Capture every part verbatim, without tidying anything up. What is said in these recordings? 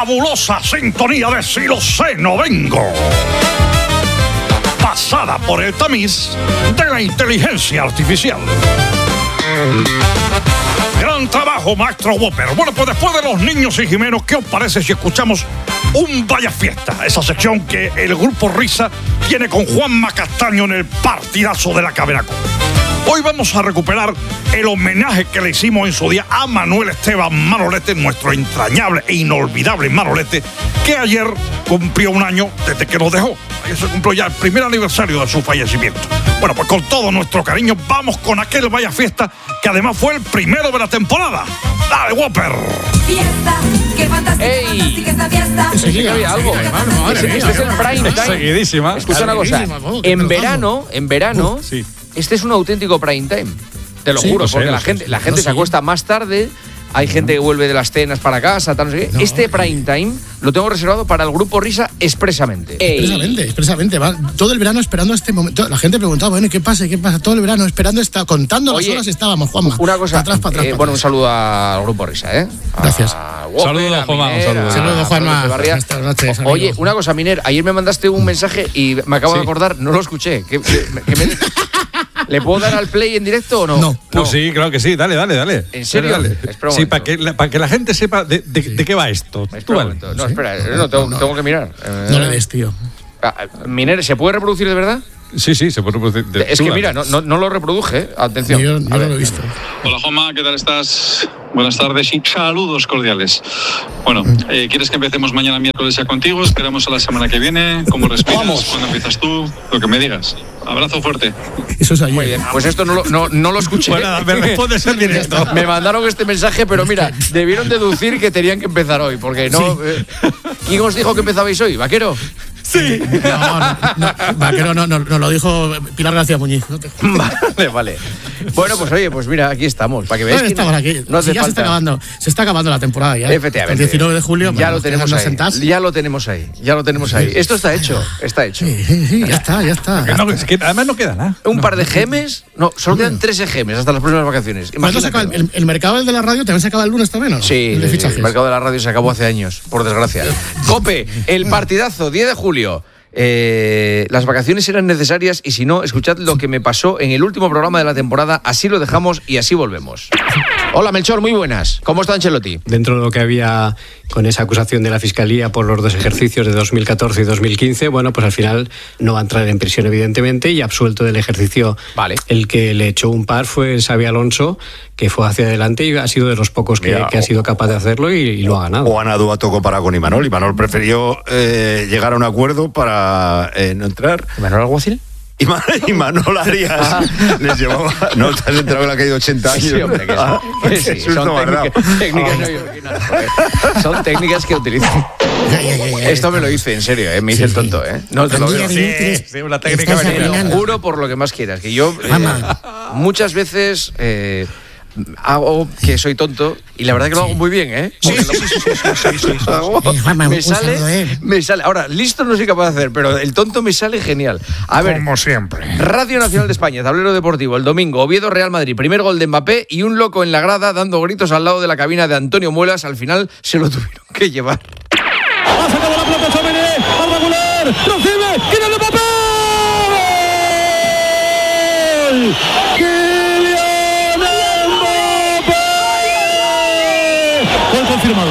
fabulosa sintonía de Si lo sé, no vengo. Pasada por el tamiz de la inteligencia artificial. Gran trabajo, maestro Whopper. Bueno, pues después de Los Niños y Jimeno, ¿qué os parece si escuchamos un Vaya Fiesta? Esa sección que el Grupo Risa tiene con Juanma Castaño en el partidazo de la Cadena Cope. Hoy vamos a recuperar el homenaje que le hicimos en su día a Manuel Esteban Manolete, nuestro entrañable e inolvidable Manolete, que ayer cumplió un año desde que nos dejó. Ayer se cumplió ya el primer aniversario de su fallecimiento. Bueno, pues con todo nuestro cariño vamos con aquel Vaya Fiesta, que además fue el primero de la temporada. ¡Dale, Whopper! Fiesta, qué fantástica, ¡Ey! fantástica esta fiesta. Sí, que había algo. Este, este es el prime time. Seguidísima. Escucha una cosa. En verano, en verano, Uh, sí. este es un auténtico prime time. Te lo Sí, juro, lo sé, porque lo la sé, gente, sí. la gente No, se sí. acuesta más tarde. Hay gente que vuelve de las cenas para casa, tal, no sé qué. No, Este prime time lo tengo reservado para el Grupo Risa expresamente. Expresamente, expresamente. Va todo el verano esperando este momento. La gente preguntaba, bueno, ¿y qué pasa? ¿Qué pasa? Todo el verano esperando, está, contando Oye, las horas estábamos, Juanma. Una cosa, Pa' atrás, pa' atrás, eh, pa' bueno, un atrás. saludo al Grupo Risa, ¿eh? Gracias. A Whopper, Saludo, a Juanma, un Miner, saludo. a Saludo, Juanma. Carlos Echevarría. Buenas noches, O- Oye, amigo. una cosa, Miner, ayer me mandaste un mensaje y me acabo de Sí. acordar, no lo escuché. ¿Qué- qué- qué me- ¿Le puedo dar al play en directo o no? No. Pues sí, claro que sí. Dale, dale, dale. ¿En serio? Dale, dale. Espera un Sí, momento. para que, la- para que la gente sepa de, de- de qué va esto. Espera Tú un vale. momento. No, espera, eh, no, tengo, tengo que mirar. Eh, No le des, tío. ah, Miner, ¿se puede reproducir de verdad? Sí, sí, se puede reproducir. De- Es tú que dale. mira, no, no, no lo reproduje, ¿eh? Atención. Yo, A yo no ver. lo he visto. Hola Juanma, ¿qué tal estás? Buenas tardes y saludos cordiales. Bueno, eh, ¿quieres que empecemos mañana miércoles ya contigo? Esperamos a la semana que viene. ¿Cómo respiras? ¿Cuándo empiezas tú? Lo que me digas. Abrazo fuerte. Eso es ayer. Muy bien, pues esto no lo, no, no lo escuché. Bueno, nada, me respondes en directo. Me mandaron este mensaje, pero mira, debieron deducir que tenían que empezar hoy, porque no. eh, ¿Quién os dijo que empezabais hoy, vaquero? Sí. No, no, no, vaquero, no, no, nos lo dijo Pilar García Muñiz. No te Vale, vale. Bueno, pues oye, pues mira, aquí estamos, para que veáis. que estamos aquí. No hace Si ya se está falta. acabando. Se está acabando la temporada ya. Efectivamente. El diecinueve de julio. Ya bueno, lo tenemos quedan ahí. sentadas. Ya lo tenemos ahí. Ya lo tenemos ahí. Esto está hecho. Está hecho. Sí, sí, sí, ya está, ya está. Que no, es que además no queda nada. Un par de gemes. No, solo quedan tres gemes hasta las próximas vacaciones. ¿Cuándo se acaba el, el, el mercado de la radio también se acaba el lunes también, ¿o no? Sí, El de sí, sí, fichajes. el mercado de la radio se acabó hace años, por desgracia. Cope, el partidazo, diez de julio. Eh, las vacaciones eran necesarias y si no, escuchad lo que me pasó en el último programa de la temporada. Así lo dejamos y así volvemos. Hola Melchor, muy buenas. ¿Cómo está Ancelotti? Dentro de lo que había con esa acusación de la Fiscalía por los dos ejercicios de dos mil catorce y dos mil quince, bueno, pues al final no va a entrar en prisión evidentemente y absuelto del ejercicio. Vale. El que le echó un par fue Xabi Alonso, que fue hacia adelante y ha sido de los pocos que, Mira, que ha sido capaz de hacerlo y, y lo ha ganado. O Ana Duato comparado con Imanol. Imanol prefirió eh, llegar a un acuerdo para eh, no entrar. ¿Manuel Alguacil? Ima- Imanol Arias les llevaba. No, te has enterado que le ha caído ochenta años. Sí, hombre, que sí. Ah, Que sí, qué susto son me has dado. técnicas, técnicas neoyorquinas, joder. Son técnicas que utilizo. Ya, ya, ya, ya. Esto me lo hice, en serio, ¿eh? Me hice el tonto, ¿eh? No te lo digo. Tranquila, Dimitri. Sí, una técnica Estás veneno. arruinando. Juro por lo que más quieras, que yo eh, Mamá. muchas veces eh, hago que soy tonto y la verdad que lo hago muy bien, ¿eh? Porque lo- hago- Eh, Juanma, me un saludo, sale, eh. me sale. Ahora, listo no soy capaz de hacer, pero el tonto me sale genial. A ver, Como siempre. Radio Nacional de España, tablero deportivo, el domingo, Oviedo Real Madrid, primer gol de Mbappé y un loco en la grada dando gritos al lado de la cabina de Antonio Muelas. Al final se lo tuvieron que llevar. Ha sacado la pelota Chomene, al regular, recibe, Kylian Mbappé. ¡Gol! ¡Kylian Mbappé! Gol confirmado.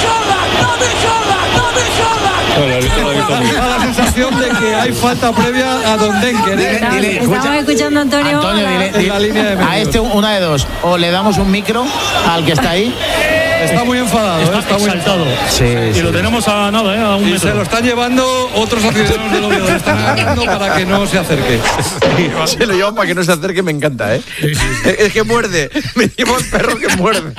Da la sensación de que hay falta previa a Don Denker, ¿eh? Estamos, estamos escuchando a Antonio. Antonio, Hola. dile, En la línea de medios. a este una de dos. O le damos un micro al que está ahí. Está muy enfadado, ¿eh? Está, Está muy exaltado. Sí, Y sí. lo tenemos a nada, ¿eh? A un Y metro. se lo están llevando otros aficionados del Oviedo. Le están agarrando para que no se acerque. Se lo llevan para que no se acerque, me encanta, ¿eh? Es que muerde. Me llevo el perro que muerde.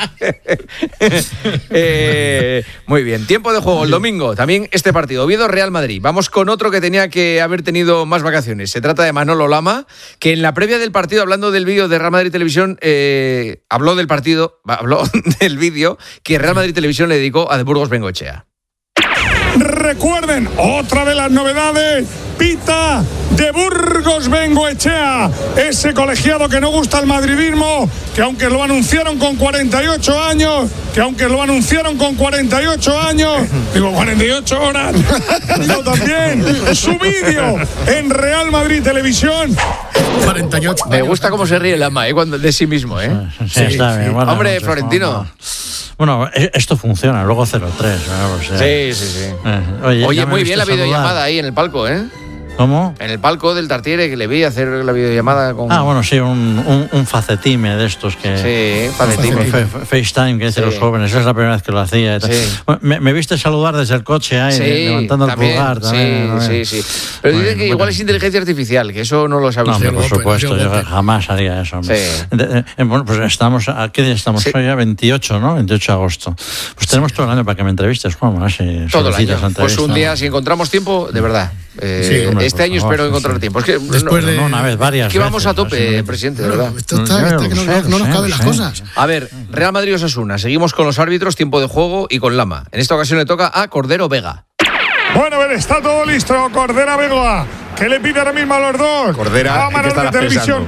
Eh, muy bien. Tiempo de juego el domingo. También este partido. Oviedo Real Madrid. Vamos con otro que tenía que haber tenido más vacaciones. Se trata de Manolo Lama, que en la previa del partido, hablando del vídeo de Real Madrid Televisión, eh, habló del partido, habló del vídeo que Real Madrid Televisión le dedicó a De Burgos Bengoechea. Recuerden, otra de las novedades Pita de Burgos Bengoechea, ese colegiado que no gusta el madridismo, que aunque lo anunciaron con cuarenta y ocho años, que aunque lo anunciaron con cuarenta y ocho años, digo cuarenta y ocho horas, digo también su vídeo en Real Madrid Televisión. cuarenta y ocho Me gusta cómo se ríe Lama, ¿eh? Cuando, de sí mismo, ¿eh? Sí, está bien. Bueno, Hombre, no sé, Florentino. no, no. Bueno, esto funciona, luego cero tres. O sea, sí, sí, sí. Eh, oye, Oye, ya me muy bien la viste videollamada saludar. ahí en el palco, ¿eh? ¿Cómo? En el palco del Tartiere, que le vi hacer la videollamada con... Ah, bueno, sí, un, un, un facetime de estos que... Sí, facetime. Fe- fe- FaceTime, que dicen Sí. los jóvenes, esa es la primera vez que lo hacía. y tal. Sí. Bueno, me, me viste saludar desde el coche ahí, Sí, levantando también, el pulgar también. sí, también. sí, sí. Pero Bueno, dicen que bueno. igual es inteligencia artificial, que eso no lo sabe No, usted. hombre, por supuesto, yo jamás haría eso. hombre. Sí. De- de- bueno, pues estamos, ¿a qué día estamos Sí. hoy? Ya veintiocho, ¿no? veintiocho de agosto. Pues tenemos todo el año para que me entrevistes, Juan. A ver si Todo el solicitas año. la Pues un entrevista. día, si encontramos tiempo, de verdad. eh, Sí, hombre, este por año favor, espero sí, encontrar sí. tiempo. Es que Después no, de- No, una vez, varias es que vamos veces, a tope, así. presidente, de verdad. Esto está, Ya está lo que no, sé, no lo nos sé, caben lo las sé. cosas. A ver, Real Madrid Osasuna. Seguimos con los árbitros, tiempo de juego y con Lama. En esta ocasión le toca a Cordero Vega. Bueno, a ver, está todo listo. Cordera Vega, que le pide ahora mismo a los dos. Cordera, ¿en qué Cámaras de estarás televisión.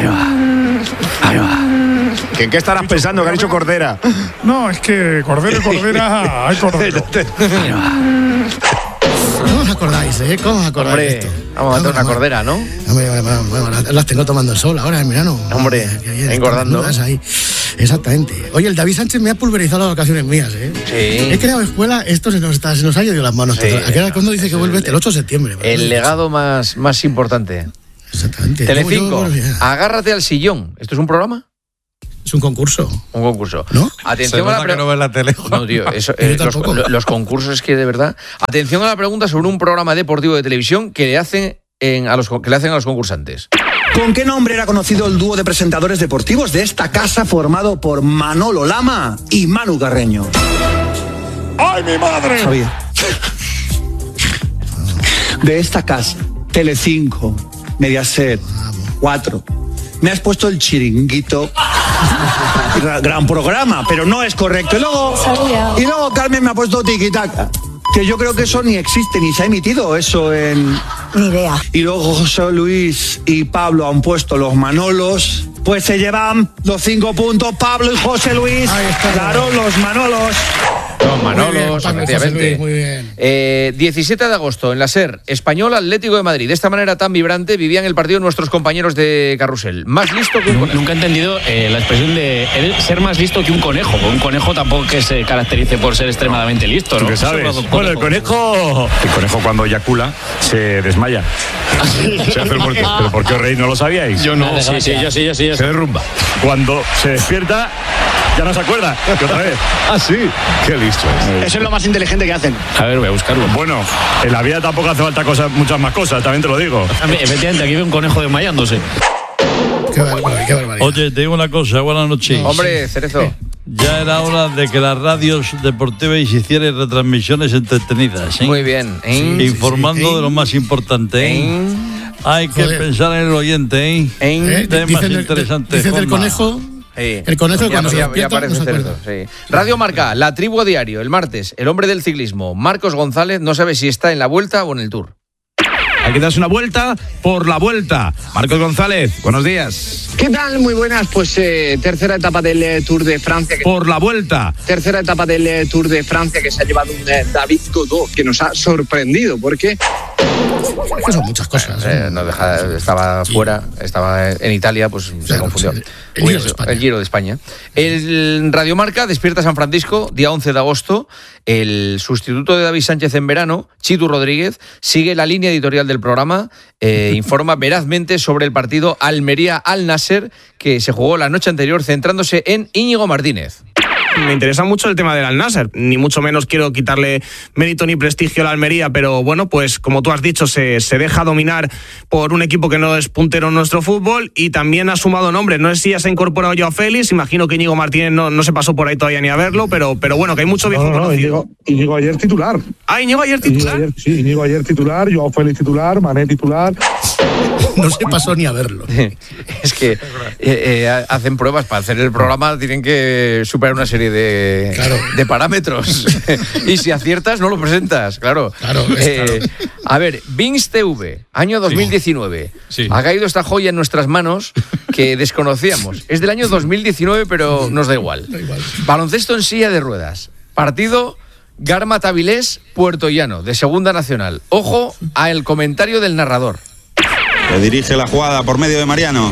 ¿En qué estarás pensando que ha dicho Cordera? No, es que Cordero y Cordera. Hay Cordero. ¿Cómo os acordáis, eh? ¿Cómo os acordáis de Hombre, esto? vamos a hacer una Vamos, cordera, ¿no? Hombre, vale, vale, vale, las tengo tomando el sol ahora en verano. Hombre, Qué bien, engordando. están desnudas ahí. Exactamente. Oye, el David Sánchez me ha pulverizado las vacaciones mías, ¿eh? Sí. He creado escuela, esto se nos, está, se nos ha ido de las manos. Sí. ¿A qué hora cuándo dice que vuelve? El ocho de septiembre. ¿verdad? El legado más, más importante. Exactamente. Telecinco, Yo- yo- yo- agárrate al sillón. ¿Esto es un programa? Es un concurso. Un concurso. ¿No? Atención Se a la nota que pre- no ves la tele. No, tío, eso, Yo eh, los, tampoco. lo- los concursos es que de verdad. Atención a la pregunta sobre un programa deportivo de televisión que le hacen en, a los que le hacen a los concursantes. ¿Con qué nombre era conocido el dúo de presentadores deportivos de esta casa formado por Manolo Lama y Manu Carreño? ¡Ay, mi madre! Sabía. De esta casa, Telecinco, Mediaset, cuatro. Me has puesto el chiringuito. Gra- Gran programa, pero no es correcto. Y luego, y luego Carmen me ha puesto tiquitaca. Que yo creo que eso ni existe, ni se ha emitido eso en... Ni idea. Y luego José Luis y Pablo han puesto los Manolos. Pues se llevan los cinco puntos Pablo y José Luis. Ahí está. Claro, los Manolos. Los Muy bien, Manolos, Paco, efectivamente. José Luis, muy bien. Eh, diecisiete de agosto, en la SER, Español Atlético de Madrid. De esta manera tan vibrante vivían el partido nuestros compañeros de Carrusel. Más listo que un conejo. Nunca he entendido eh, la expresión de él ser más listo que un conejo. Porque un conejo tampoco que se caracterice por ser extremadamente listo, ¿no? ¿Tú qué sabes? Eso es Bueno, el conejo. El conejo cuando eyacula se desmaya. Se hace el muerto. ¿Pero por qué os reís? ¿No lo sabíais? Yo no. Sí, sí, yo sí, yo sí. yo sí. Se derrumba. Cuando se despierta, ya no se acuerda. Que otra vez. Ah, sí. Qué listo es. Eso es lo más inteligente que hacen. A ver, voy a buscarlo. Bueno, en la vida tampoco hace falta cosas, muchas más cosas, también te lo digo. A mí, efectivamente, aquí veo un conejo desmayándose. Qué barbaridad, qué barbaridad. Oye, te digo una cosa, buenas noches. Hombre, Cerezo. Ya era hora de que las radios deportivas hicieran retransmisiones entretenidas, ¿eh? Muy bien. ¿eh? Informando sí. de lo más importante, ¿eh? ¿eh? Hay que Joder. pensar en el oyente, ¿eh? ¿eh? ¿Eh? Temas Dicen del- interesantes. dicen del Juanma. conejo. Sí. El conejo Ya- cuando se ya- ya despierta aparece no se Cerezo, acuerda. sí. Radio Marca, La Tribu a Diario, el martes, el hombre del ciclismo, Marcos González, no sabe si está en la Vuelta o en el Tour. Hay que darse una vuelta por la vuelta. Marcos González, buenos días. ¿Qué tal? Muy buenas. Pues eh, tercera etapa del eh, Tour de Francia. Que... Por la vuelta. Tercera etapa del eh, Tour de Francia que se ha llevado un eh, David Godot, que nos ha sorprendido porque... Es que son muchas cosas. Eh, no deja- estaba fuera, estaba en Italia, pues se Claro, confundió. sí, el Giro de España. El Giro de España. El Radio Marca despierta San Francisco, día once de agosto. El sustituto de David Sánchez en verano, Chitu Rodríguez, sigue la línea editorial del programa, eh, informa verazmente sobre el partido Almería-Al Nasser, que se jugó la noche anterior, centrándose en Íñigo Martínez. Me interesa mucho el tema del Al-Nassr, ni mucho menos quiero quitarle mérito ni prestigio a la Almería, pero bueno, pues como tú has dicho, se, se deja dominar por un equipo que no es puntero en nuestro fútbol y también ha sumado nombres. No sé si ya se ha incorporado Joao Félix, imagino que Íñigo Martínez no, no se pasó por ahí todavía ni a verlo, pero, pero bueno, que hay mucho viejo No, no, no, conocido. Íñigo, Íñigo ayer titular. Ah, Íñigo ayer Íñigo titular. ayer, sí, Íñigo ayer titular, Joao Félix titular, Mané titular. No se pasó ni a verlo. Es que eh, eh, hacen pruebas para hacer el programa, tienen que superar una serie de, Claro. de parámetros. Y si aciertas, no lo presentas, claro. Claro, es Eh, A ver, Vinx T V, año dos mil diecinueve. Sí. Ha caído esta joya en nuestras manos que desconocíamos. Es del año dos mil diecinueve, pero nos da igual. Da igual. Baloncesto en silla de ruedas. Partido Garma-Tabilés, Puerto Llano, de Segunda Nacional. Ojo al comentario del narrador. Que dirige la jugada por medio de Mariano.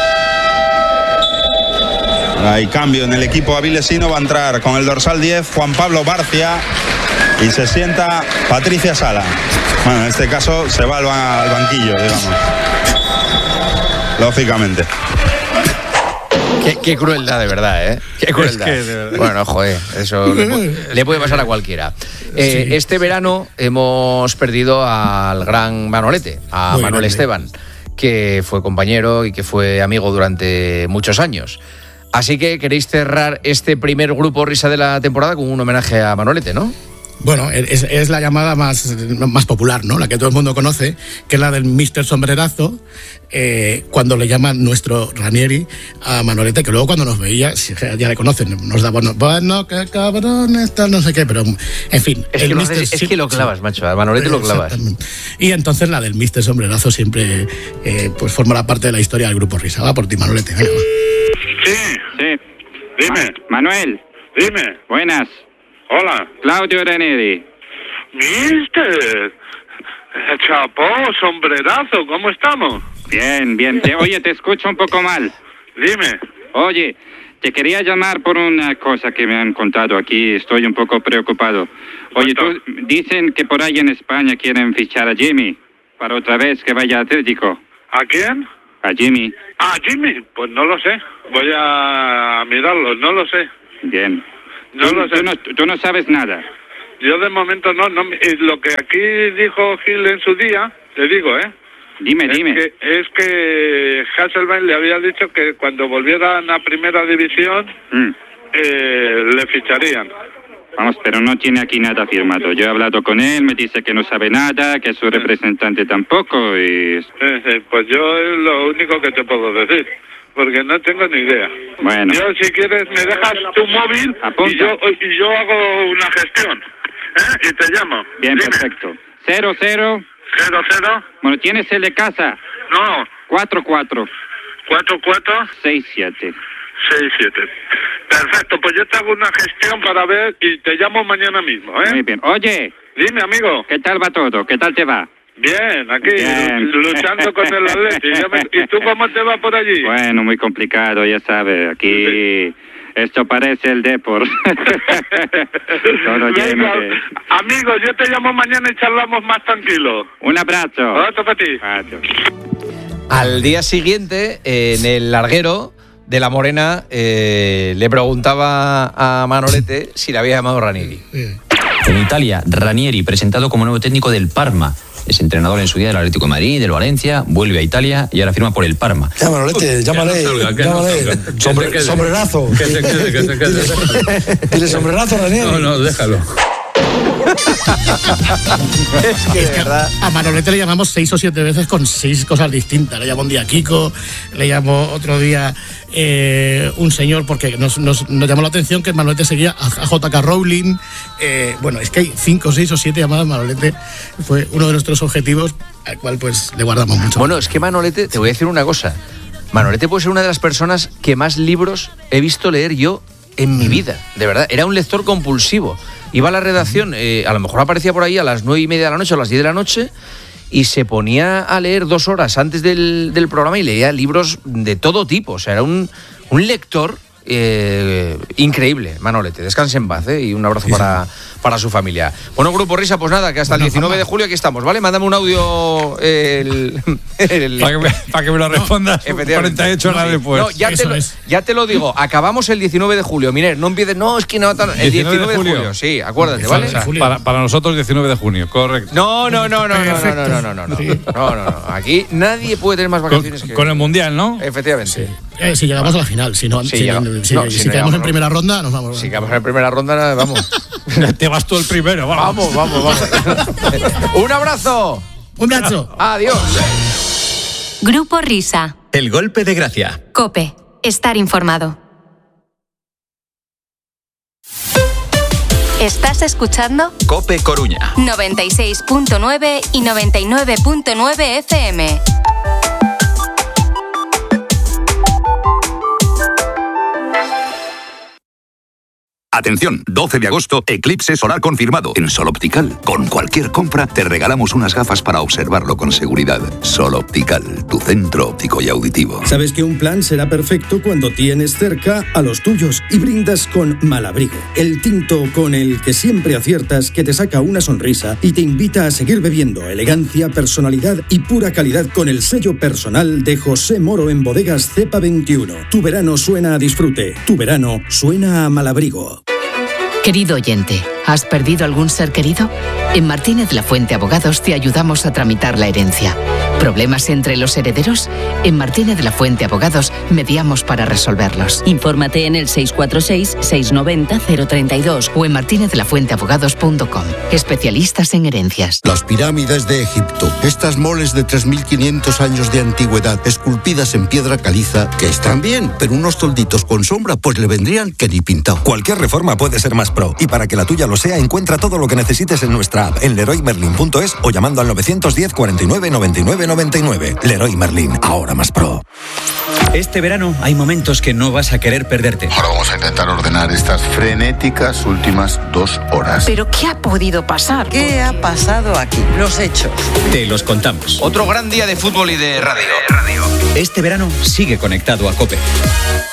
Hay cambio en el equipo avilesino. Va a entrar con el dorsal diez Juan Pablo Barcia y se sienta Patricia Sala. Bueno, en este caso se va al, ba- al banquillo, digamos. Lógicamente. Qué, qué crueldad, de verdad, ¿eh? Qué crueldad. Es que, de verdad. Bueno, joder, eso le, pu- le puede pasar a cualquiera. Eh, Sí. Este verano hemos perdido al gran Manolete, a Muy Manuel grande. Esteban, que fue compañero y que fue amigo durante muchos años. Así que queréis cerrar este primer grupo risa de la temporada con un homenaje a Manolete, ¿no? Bueno, es, es la llamada más, más popular, ¿no? La que todo el mundo conoce, que es la del míster Sombrerazo, eh, cuando le llaman nuestro Ranieri a Manolete, que luego cuando nos veía, sí, ya le conocen, nos da bueno, bueno, qué cabrón, tal, no sé qué, pero en fin. Es, el que, lo míster haces- es sí- que lo clavas, macho. A Manolete lo clavas. Exactamente. Y entonces la del míster Sombrerazo siempre eh, pues formará parte de la historia del grupo Risa. Va por ti, Manolete. Venga, va. Sí. Sí. Dime. Ma- Manuel. Dime. Buenas. Hola. Claudio Ranieri. Mister. Chapó, sombrerazo, ¿cómo estamos? Bien, bien. Te- oye, te escucho un poco mal. Dime. Oye, te quería llamar por una cosa que me han contado aquí. Estoy un poco preocupado. Oye, tú, dicen que por ahí en España quieren fichar a Jimmy para otra vez que vaya a Atlético. ¿A quién? A Jimmy. Ah, Jimmy. Pues no lo sé. Voy a mirarlo, no lo sé. Bien. No tú, lo sé. Tú no, tú no sabes nada. Yo de momento no, no. y lo que aquí dijo Gil en su día, te digo, ¿eh? Dime, es dime. Que, es que Hasselbein le había dicho que cuando volvieran a primera división Mm. eh, le ficharían. Vamos, pero no tiene aquí nada firmado. Yo he hablado con él, me dice que no sabe nada, que su representante tampoco y... Eh, eh, pues yo es lo único que te puedo decir, porque no tengo ni idea. Bueno. Yo, si quieres, me dejas tu móvil y yo, y yo hago una gestión, ¿eh? Y te llamo. Bien, Dime. perfecto. Cero, cero. Cero, cero. Bueno, ¿tienes el de casa? No. Cuatro, cuatro. Cuatro, cuatro. Seis, siete. Seis, siete. Perfecto, pues yo te hago una gestión para ver y te llamo mañana mismo, ¿eh? Muy bien. Oye. Dime, amigo. ¿Qué tal va todo? ¿Qué tal te va? Bien, aquí, Bien. luchando con el Atleti. Ya me- ¿Y tú cómo te va por allí? Bueno, muy complicado, ya sabes. Aquí esto parece el Depor. Todo lleno Venga, de... amigo, yo te llamo mañana y charlamos más tranquilo. Un abrazo. Otro para ti. Al día siguiente, eh, en el larguero de La Morena, eh, le preguntaba a Manolete si le había llamado Ranieri. En Italia, Ranieri, presentado como nuevo técnico del Parma. Es entrenador en su día del Atlético de Madrid, del Valencia, vuelve a Italia y ahora firma por el Parma. Ya, Manolete, llámale, llámale. Sombre- sombrerazo. Que se quede, que se quede. Dile sombrerazo, Ranieri. No, no, déjalo. Es que a Manolete le llamamos seis o siete veces con seis cosas distintas. Le llamo un día Kiko, le llamo otro día eh, un señor, porque nos, nos, nos llamó la atención que Manolete seguía a, a J K Rowling. Eh, bueno, es que hay cinco, seis o siete llamadas. Manolete fue uno de nuestros objetivos, al cual pues le guardamos mucho. Bueno, es que Manolete, te voy a decir una cosa. Manolete puede ser una de las personas que más libros he visto leer yo en mi vida, de verdad. Era un lector compulsivo. Iba a la redacción, eh, a lo mejor aparecía por ahí a las nueve y media de la noche o a las diez de la noche y se ponía a leer dos horas antes del, del programa y leía libros de todo tipo. O sea, era un, un lector eh, increíble, Manolete. Descanse en paz, ¿eh? Y un abrazo para, para su familia. Bueno, Grupo Risa, pues nada, que hasta el diecinueve de julio aquí estamos, ¿vale? Mándame un audio eh, el, el- Para que me, para que me lo respondas Efectivamente. cuarenta y ocho horas después. No, ya te, lo, ya te lo digo, acabamos el diecinueve de julio. Mire, no empieces, no, es que no, tan- el diecinueve de julio. Sí, acuérdate, ¿vale? O sea, para, para nosotros diecinueve de junio, correcto. No, no, no, no, no, no, no, no, no, no, no, no, no, no. Aquí nadie puede tener más vacaciones Con, que... con el Mundial, ¿no? Efectivamente. Eh, si llegamos a la final, si no, Sí, si, llega- si- no, si si no quedamos llegamos, en no. primera ronda, nos vamos. Si quedamos en primera ronda, vamos. Te vas tú el primero, vamos. Vamos, vamos, vamos. Un abrazo. Un abrazo. Adiós. Grupo Risa. El golpe de gracia. Cope. Estar informado. Estás escuchando COPE Coruña. noventa y seis punto nueve y noventa y nueve punto nueve F M. Atención, doce de agosto, eclipse solar confirmado en Sol Optical. Con cualquier compra te regalamos unas gafas para observarlo con seguridad. Sol Optical, tu centro óptico y auditivo. Sabes que un plan será perfecto cuando tienes cerca a los tuyos y brindas con Malabrigo, el tinto con el que siempre aciertas, que te saca una sonrisa y te invita a seguir bebiendo. Elegancia, personalidad y pura calidad con el sello personal de José Moro en Bodegas Cepa veintiuno. Tu verano suena a disfrute, tu verano suena a Malabrigo. Querido oyente, ¿has perdido algún ser querido? En Martínez La Fuente Abogados te ayudamos a tramitar la herencia. ¿Problemas entre los herederos? En Martínez La Fuente Abogados mediamos para resolverlos. Infórmate en el seis cuatro seis, seis nueve cero, cero tres dos o en martínez de la fuente abogados punto com. Especialistas en herencias. Las pirámides de Egipto. Estas moles de tres mil quinientos años de antigüedad, esculpidas en piedra caliza, que están bien, pero unos tolditos con sombra pues le vendrían que ni pintado. Cualquier reforma puede ser más pro, y para que la tuya lo sea, encuentra todo lo que necesites en nuestra app, en leroy merlin punto es o llamando al novecientos diez, cuarenta y nueve, noventa y nueve noventa y nueve. Leroy Merlin, ahora más pro. Este verano hay momentos que no vas a querer perderte. Ahora vamos a intentar ordenar estas frenéticas últimas dos horas. ¿Pero qué ha podido pasar? ¿Qué ha pasado aquí? Los hechos. Te los contamos. Otro gran día de fútbol y de radio. Este verano sigue conectado a COPE.